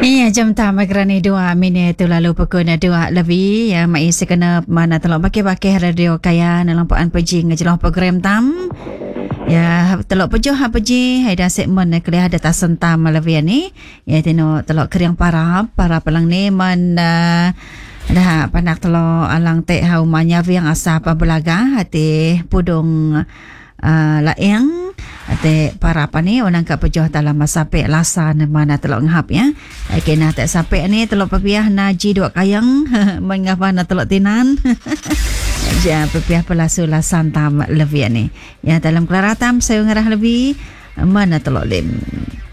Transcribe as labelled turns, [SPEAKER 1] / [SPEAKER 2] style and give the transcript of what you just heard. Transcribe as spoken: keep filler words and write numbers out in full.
[SPEAKER 1] Iya, jam tamat kerana dua minit tu lalu pukul dua lebih. Ya, mai sekena mana telok pakai-pakai radio kaya dalam puan pergi ngejelah program tam. Ya, telok pejuh ha pergi ada segmen kelih ada tasen tam lebih ni. Ya, tino telok keriang para para pelang ni man uh, dah panak telok alang tek hau manya yang asa apa belaga hati pudung uh, laeng ate para apa ni orang kat pejuh dalam sape lasan mana telok ngap ya. Okey nah tak sape ni telok pepiah naji dua kayang mengapa na telok tinan. Ja pepiah pelasu lasan tam lebih ni. Ya dalam kelaratam saya ngarah lebih mana telok lim.